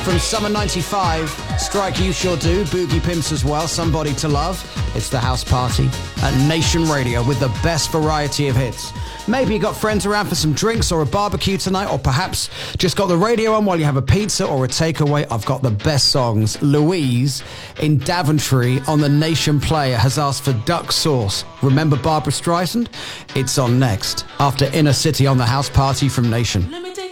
from Summer 95. Strike You Sure Do, Boogie Pimps as well, Somebody to Love. It's the house party at Nation Radio with the best variety of hits. Maybe you got friends around for some drinks or a barbecue tonight, or perhaps just got the radio on while you have a pizza or a takeaway. I've got the best songs. Louise in Daventry on the Nation Player has asked for Duck Sauce. Remember Barbara Streisand? It's on next, after Inner City on the house party from Nation. Let me take